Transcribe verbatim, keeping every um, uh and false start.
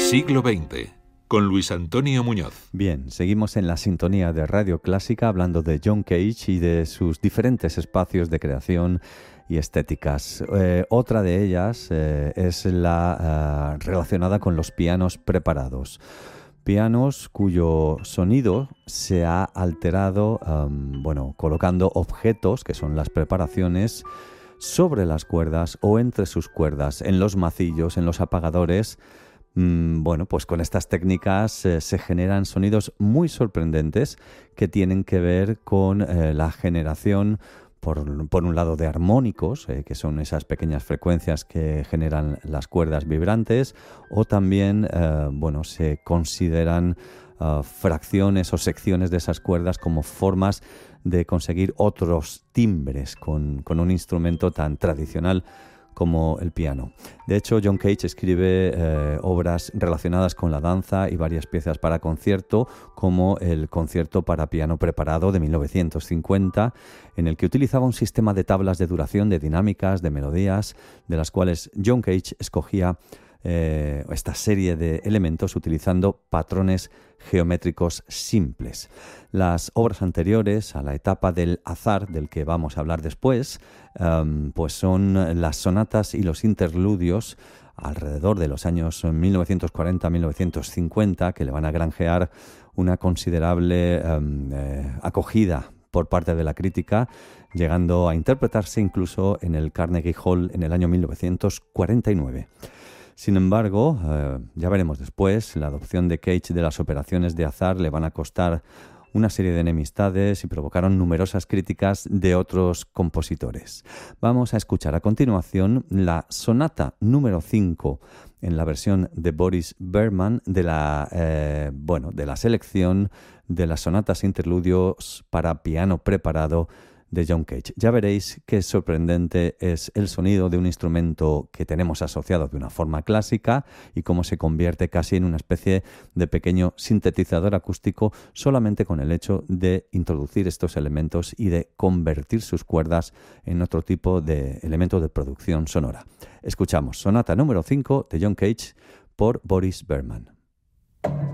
Siglo veinte, con Luis Antonio Muñoz. Bien, seguimos en la sintonía de Radio Clásica hablando de John Cage y de sus diferentes espacios de creación y estéticas. Eh, otra de ellas eh, es la uh, relacionada con los pianos preparados. Pianos cuyo sonido se ha alterado, um, bueno, colocando objetos, que son las preparaciones, sobre las cuerdas o entre sus cuerdas, en los macillos, en los apagadores. Mm, bueno, pues con estas técnicas eh, se generan sonidos muy sorprendentes que tienen que ver con eh, la generación, por, por un lado, de armónicos, eh, que son esas pequeñas frecuencias que generan las cuerdas vibrantes, o también, eh, bueno, se consideran uh, fracciones o secciones de esas cuerdas como formas de conseguir otros timbres con, con un instrumento tan tradicional como el piano. De hecho, John Cage escribe eh, obras relacionadas con la danza y varias piezas para concierto, como el Concierto para piano preparado de mil novecientos cincuenta, en el que utilizaba un sistema de tablas de duración, de dinámicas, de melodías, de las cuales John Cage escogía eh, esta serie de elementos utilizando patrones geométricos simples. Las obras anteriores a la etapa del azar, del que vamos a hablar después, um, pues son las sonatas y los interludios alrededor de los años mil novecientos cuarenta a mil novecientos cincuenta, que le van a granjear una considerable um, eh, acogida por parte de la crítica, llegando a interpretarse incluso en el Carnegie Hall en el año mil novecientos cuarenta y nueve. Sin embargo, eh, ya veremos después, la adopción de Cage de las operaciones de azar le van a costar una serie de enemistades y provocaron numerosas críticas de otros compositores. Vamos a escuchar a continuación la sonata número cinco en la versión de Boris Berman de la, eh, bueno, de la selección de las sonatas interludios para piano preparado de John Cage. Ya veréis qué sorprendente es el sonido de un instrumento que tenemos asociado de una forma clásica y cómo se convierte casi en una especie de pequeño sintetizador acústico solamente con el hecho de introducir estos elementos y de convertir sus cuerdas en otro tipo de elemento de producción sonora. Escuchamos sonata número cinco de John Cage por Boris Berman.